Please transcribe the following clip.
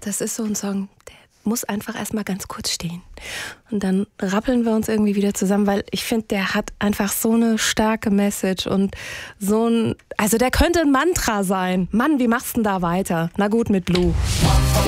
das ist so ein Song, der muss einfach erstmal ganz kurz stehen. Und dann rappeln wir uns irgendwie wieder zusammen, weil ich finde, der hat einfach so eine starke Message und also der könnte ein Mantra sein. Mann, wie machst du denn da weiter? Na gut, mit Blue.